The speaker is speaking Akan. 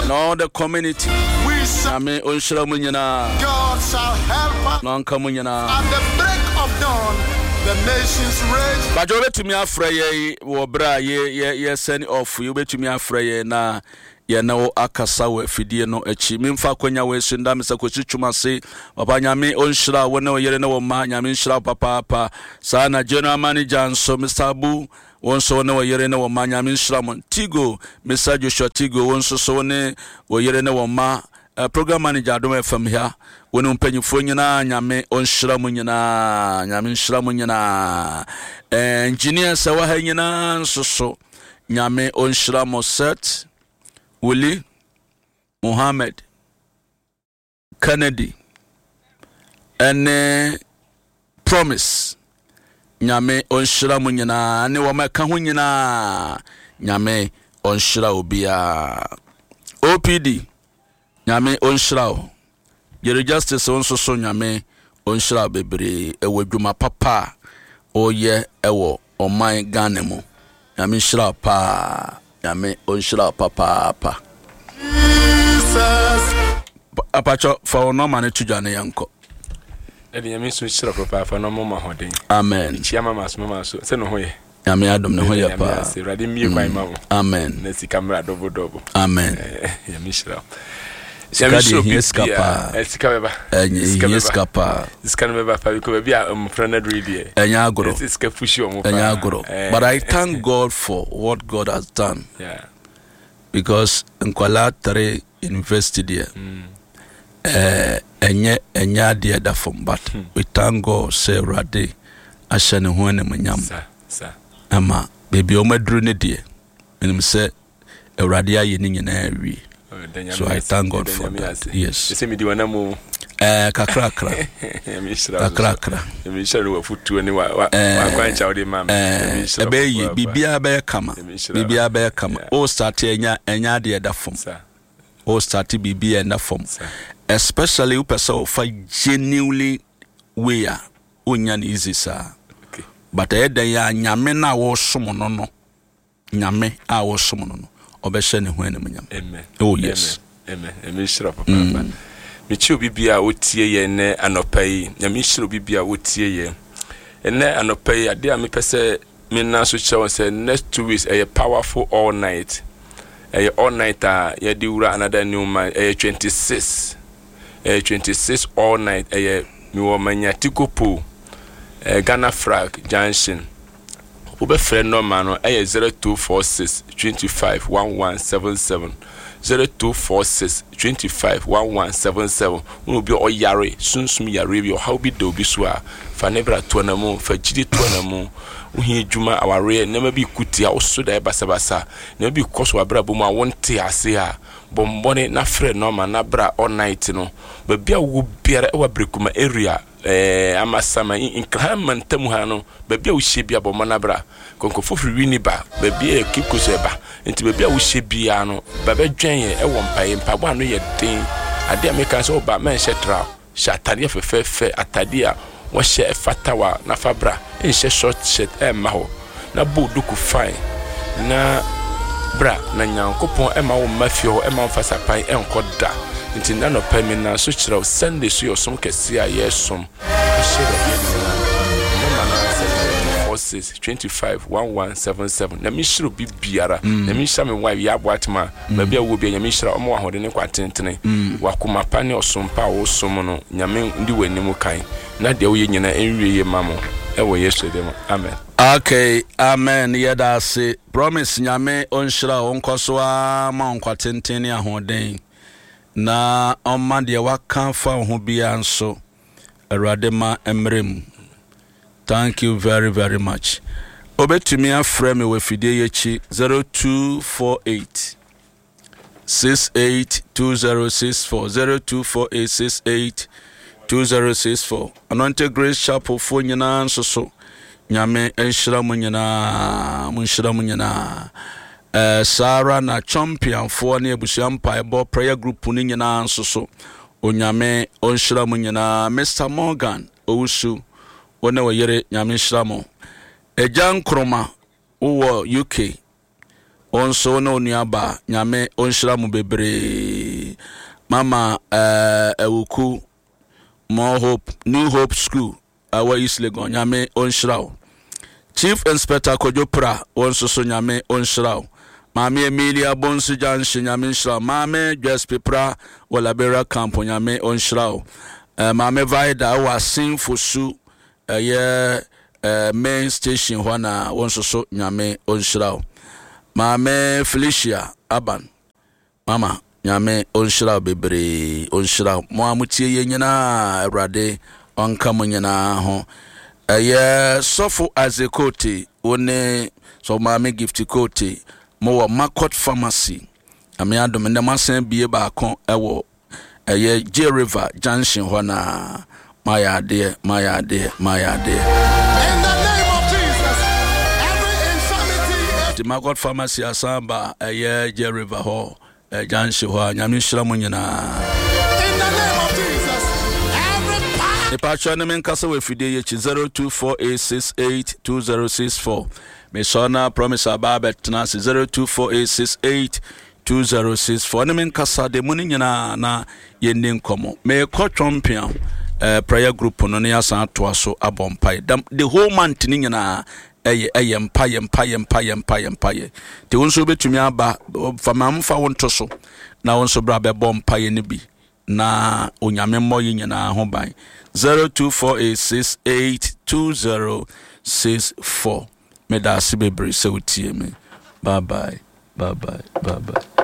and all the community. Nyame onhyira mu nyina. God shall help us. No nka mu nyina. At the break of dawn, the nations rage. But you betumi afra ye wo bra ye send off you betumi afra ye na ye na wo akasa wo afidie no achi memfa kwanya we sunda mesa kwachitwuma se papa nyame onhyira wo na wo yere na wo ma nyame nhyira papa sa na general manager nso Mr. Abu wonso na wo yere na wo ma nyame nhyira mo Tigo Mr. Joshua Tigo wonso so ne wo yere na wo ma program manager Adom FM here wonu mpanyifo nyina nyame onhyira mu nyina nyame nhyira mu nyina engineer sawa ha nyina nso nyame onhyira mo set Willie Muhammad Kennedy and Promise nyame onhyira mu nyina ne wo maka ho nyina nyame onhyira obia OPD nyame onhyira o Jerry Justice onso so nyame onhyira bebre ewadwuma papa oye ewo oman Ghana mu nyame nhyira pa nyame onhyira papa Jesus apacho for no man to jane yanko edi nyame so nhyira papa for no mama hoden amen chiama mama so se no hoye nyame adom ne hoye pa se rade mi kwa ma amen na sikamra dobo amen nyame nhyira Escapa. But I thank God for what God has done. Yeah. Because in Kuala 3 University there, enya dia da from but we thank God say rade ashane ho ne manyam. Sir. Ama baby o madru ne die. Enim say rade aye ni nyina awie. So I thank God for that. Yes. Ese mi di wana mo kakra. Mi share wa futu ni wa kwancha odi mama. Ebe bibia be kama. O start enya de da form. O start bibia na form. Especially u person for genuinely way onya na easy sir. But ya nyame na wo som no. Nyame a wo som no. Obeshe ne ho ene manyam. Amen. Oh yes. Amen. Emi shira papa. Mi chi obi bia wotie ye ne anopai. Nyame shira obi bia wotie ye. Ene anopai ade a me pese me na so chewo say next 2 weeks a powerful all night. All night ya di wura another new man 26. 26 all night mi wo manya tikopo Ghana Flag Junction. Ube friend no man 0246 25 1177 0246 25 1177 unu bi oyare sunsum yare bi how bi do bi so a fa nebra to na mu fa gidi to na mu uhi djuma aware na ma bi kuti a oso da basabasa na bi koso abra bo mu a wonte ase a bombone na friend no man na bra all night no ba bia wo biara e wa brekuma area amasama in kraman tamu ha no bebia wo hyebia bo manabra konko fofri wini ba bebia kikuso ba enti bebia wo hyebia no ba bedwen e wo mpae no ye den ade ameka so ba man shetra shatade fefefe atade a wo hye fatawa na fabra en hye short shirt ma ho na bodu ku fine na bra na nyankopon ma wo mafio ma mfasa pan enkoda nti na no pa mi na so kira Sunday so yosom kese a yesom share the 25 1177 na mi shiro bibiara na mi sha me wife ya boatma ba bia wo bia nyame shira omo ahode ne kwatentene wakoma pa ne osompa wo som no nyame ndi wanimu kan na de wo ye nyina enwie ye mamo e wo yesu dem amen. Okay, amen. Yeda se promise nyame onshira onkoso a ma onkwatentene ahoden na omma de waka fa ho bia nso awurade ma emrem. Thank you very, very much. Obetumi afrɛ me we fidie yechi 0248 682064 0248 682064 Anointed Grace Chapel fo nyina nso so nyame enhyira mu nyina Sarah na champion fo na ebusia mpaebɔ prayer group ni nyina nso so onyame onhyira mu nyina Mr. Morgan owusu wona wayere nyame nhyira mo Ejan Kroma wo UK onso no nuaba nyame onhira mu bebre mama ewuku More Hope New Hope School awa East Legon nyame onhira Chief Inspector Kojopra onso so nyame onhira Mame Emilia Bonsu Junction nyame onhira Mame Just Pepra Walabera Camp nyame onhira Mame Vaida wa Sinfosu main station hwana onso so nyame onhira Mame Felicia Aban Mama nyame onhira bebre onhira mo amutie ye nyina awrade onka mo nyina ho sofo Azekote one so Mame Gift Kote mo wa Market Pharmacy ame adom ndem asan bie ba kon ewo J River Junction hona maya de In the name of Jesus, every infirmity the Market Pharmacy asamba J River ho Junction ho nyame hira mo nyina. in the name of Jesus, every power The patron men kasa we fide ye 0248682064. Me sona promise ababet na 0248682064. Ne men kasa de muni nyina na ye nin komo. Me ko champion prayer group no ne asan to aso abompai. The whole month ni nyina eye mpaye. Te wonso betumi aba famamfa wonto so. Na wonso bra be bompaye ne bi. Na onyame moyi nyina ho ban 0248682064 me da sibebre se utie me bye bye